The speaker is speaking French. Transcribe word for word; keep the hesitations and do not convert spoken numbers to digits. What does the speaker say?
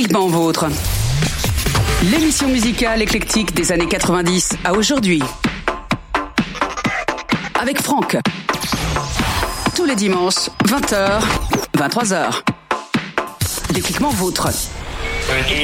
Décliquement Vôtre. L'émission musicale éclectique des années quatre-vingt-dix à aujourd'hui. Avec Franck. Tous les dimanches, vingt heures, vingt-trois heures. Décliquement Vôtre.